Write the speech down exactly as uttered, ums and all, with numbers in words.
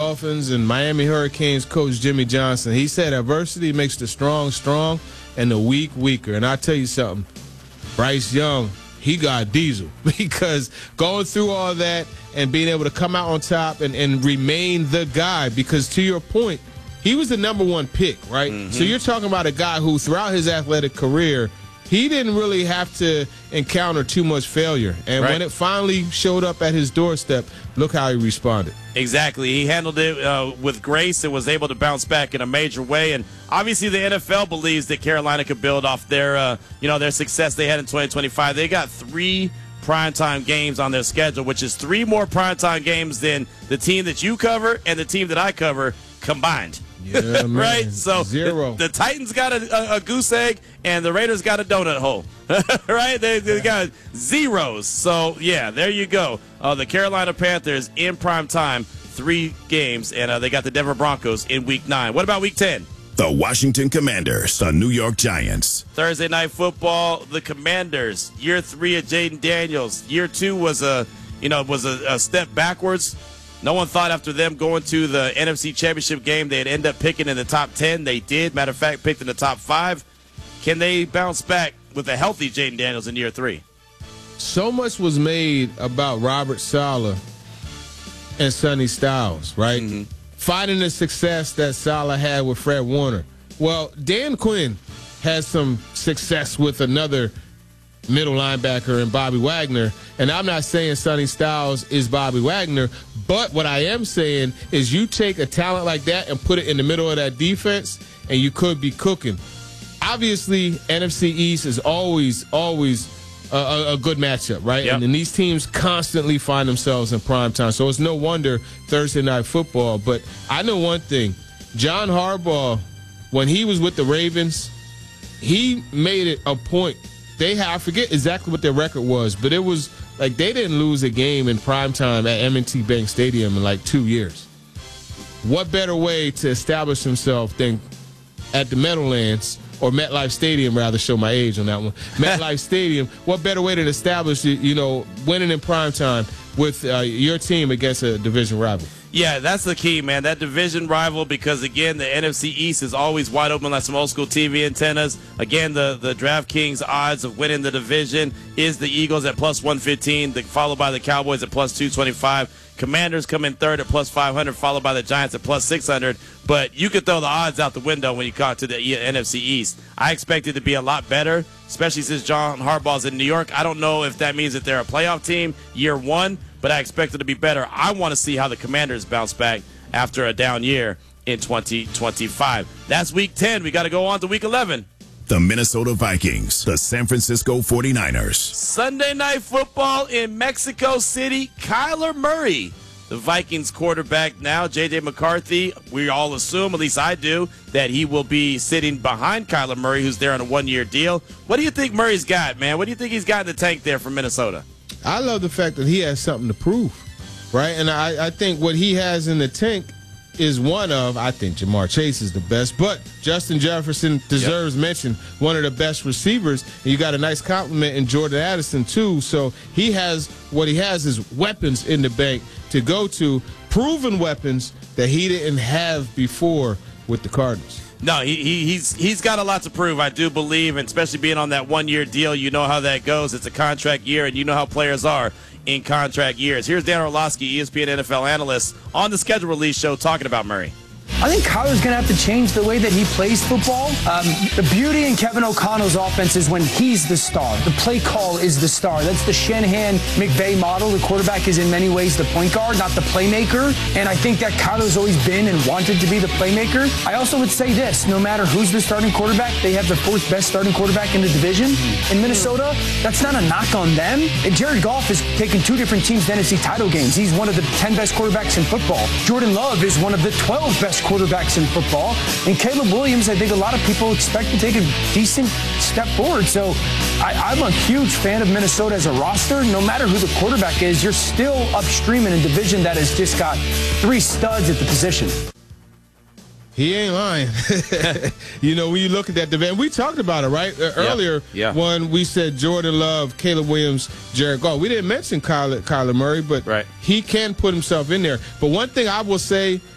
Dolphins and Miami Hurricanes coach Jimmy Johnson. He said adversity makes the strong strong and the weak weaker. And I'll tell you something, Bryce Young, he got diesel because going through all that and being able to come out on top and, and remain the guy, because to your point, he was the number one pick, right? Mm-hmm. So you're talking about a guy who throughout his athletic career, he didn't really have to encounter too much failure. And right. when it finally showed up at his doorstep, look how he responded. Exactly. He handled it uh, with grace and was able to bounce back in a major way. And obviously the N F L believes that Carolina could build off their, uh, you know, their success they had in twenty twenty-five. They got three primetime games on their schedule, which is three more primetime games than the team that you cover and the team that I cover combined. Yeah, man. Right? So Zero. The, the Titans got a, a, a goose egg and the Raiders got a donut hole. Right? They, they got zeros. So, yeah, there you go. Uh, the Carolina Panthers in prime time, three games, and uh, they got the Denver Broncos in week nine. What about week ten? The Washington Commanders, the New York Giants. Thursday Night Football, the Commanders. Year three of Jaden Daniels. Year two was a, you know, was a, a step backwards. No one thought after them going to the N F C Championship game they'd end up picking in the top ten. They did. Matter of fact, picked in the top five. Can they bounce back with a healthy Jaden Daniels in year three? So much was made about Robert Saleh and Sonny Styles, right? Mm-hmm. Finding the success that Saleh had with Fred Warner. Well, Dan Quinn has some success with another middle linebacker in Bobby Wagner. And I'm not saying Sonny Styles is Bobby Wagner, but what I am saying is you take a talent like that and put it in the middle of that defense, and you could be cooking. Obviously, N F C East is always, always a, a, a good matchup, right? Yep. And, and these teams constantly find themselves in prime time. So it's no wonder Thursday Night Football. But I know one thing. John Harbaugh, when he was with the Ravens, he made it a point. They had, I forget exactly what their record was, but it was like they didn't lose a game in primetime at M and T Bank Stadium in like two years. What better way to establish himself than at the Meadowlands, or MetLife Stadium, rather, show my age on that one. MetLife Stadium, what better way to establish, you know, winning in primetime with uh, your team against a division rival? Yeah, that's the key, man. That division rival, because, again, the N F C East is always wide open like some old-school T V antennas. Again, the, the DraftKings odds of winning the division is the Eagles at plus one fifteen, the, followed by the Cowboys at plus two twenty-five. Commanders come in third at plus five hundred, followed by the Giants at plus six hundred. But you could throw the odds out the window when you got to the N F C East. I expect it to be a lot better, especially since John Harbaugh's in New York. I don't know if that means that they're a playoff team year one, but I expect it to be better. I want to see how the Commanders bounce back after a down year in twenty twenty-five. That's week ten. We got to go on to week eleven. The Minnesota Vikings, the San Francisco forty-niners. Sunday Night Football in Mexico City. Kyler Murray, the Vikings quarterback now. J J McCarthy, we all assume, at least I do, that he will be sitting behind Kyler Murray, who's there on a one-year deal. What do you think Murray's got, man? What do you think he's got in the tank there for Minnesota? I love the fact that he has something to prove, right? And I, I think what he has in the tank is one of, I think Jamar Chase is the best, but Justin Jefferson deserves yep. mention, one of the best receivers. And you got a nice compliment in Jordan Addison, too. So he has, what he has is weapons in the bank to go to, proven weapons that he didn't have before with the Cardinals. No, he, he he's he's got a lot to prove, I do believe, and especially being on that one-year deal, you know how that goes. It's a contract year, and you know how players are in contract years. Here's Dan Orlovsky, E S P N N F L analyst, on the schedule release show talking about Murray. I think Kyler's going to have to change the way that he plays football. Um, the beauty in Kevin O'Connell's offense is when he's the star. The play call is the star. That's the Shanahan-McVay model. The quarterback is in many ways the point guard, not the playmaker. And I think that Kyler's always been and wanted to be the playmaker. I also would say this, no matter who's the starting quarterback, they have the fourth best starting quarterback in the division. In Minnesota, that's not a knock on them. And Jared Goff has taken two different teams to N F C title games. He's one of the ten best quarterbacks in football. Jordan Love is one of the twelve best quarterbacks in football. And Caleb Williams, I think a lot of people expect to take a decent step forward. So I, I'm a huge fan of Minnesota as a roster. No matter who the quarterback is, you're still upstream in a division that has just got three studs at the position. He ain't lying. You know, when you look at that division, we talked about it, right? Uh, earlier yeah. when we said Jordan Love, Caleb Williams, Jared Goff. We didn't mention Kyler, Kyler Murray, but right. he can put himself in there. But one thing I will say,